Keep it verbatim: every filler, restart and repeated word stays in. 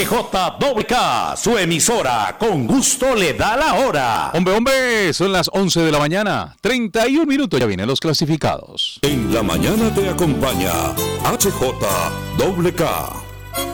J W K, su emisora, con gusto le da la hora. Hombre, hombre, son las once de la mañana, treinta y un minutos, ya vienen los clasificados. En la mañana te acompaña H J W K.